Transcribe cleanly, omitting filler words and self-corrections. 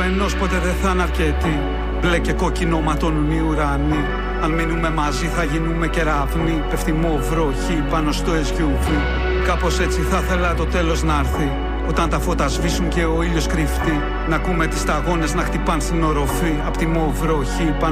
ενός ποτέ δεν θα είναι αρκετή. Μπλε και κόκκινο ματώνουν οι ουρανοί. Αν μείνουμε μαζί θα γίνουμε κεραυνοί. Πέφτει βροχή πάνω στο SUV. Κάπως έτσι θα ήθελα το τέλος να έρθει. Όταν τα φώτα σβήσουν και ο ήλιος κρυφτεί. Να ακούμε τις σταγόνες να χτυπάν στην οροφή. Απ' τη βροχή πάνω